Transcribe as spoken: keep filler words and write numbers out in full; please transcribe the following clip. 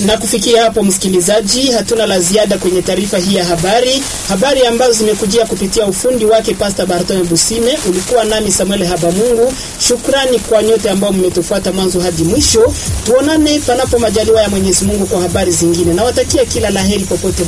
Na kufikia hapo, msikilizaji, hatuna la ziada kwenye taarifa hii ya habari. Habari ambazo zimekujia kupitia ufundi wake Pastor Bartome Busime. Ulikuwa nami Samuel Habamungu. Shukrani kwa nyote ambao mmetufuata mwanzo hadi mwisho. Tuonane panapo majaliwa ya Mwenyezi Mungu kwa habari zingine. Nawatakia kila laheri popote